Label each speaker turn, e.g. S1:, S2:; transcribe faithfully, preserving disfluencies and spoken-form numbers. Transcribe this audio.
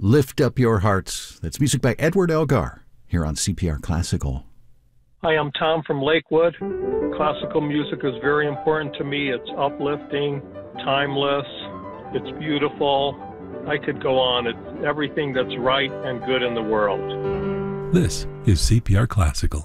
S1: Lift Up Your Hearts. That's music by Edward Elgar here on C P R Classical.
S2: Hi, I'm Tom from Lakewood. Classical music is very important to me. It's uplifting, timeless, it's beautiful. I could go on. It's everything that's right and good in the world.
S3: This is C P R Classical.